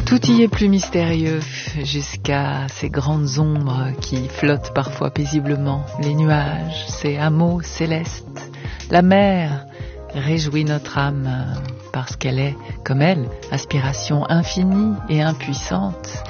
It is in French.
Tout y est plus mystérieux, jusqu'à ces grandes ombres qui flottent parfois paisiblement, les nuages, ces hameaux célestes. La mer réjouit notre âme parce qu'elle est, comme elle, aspiration infinie et impuissante.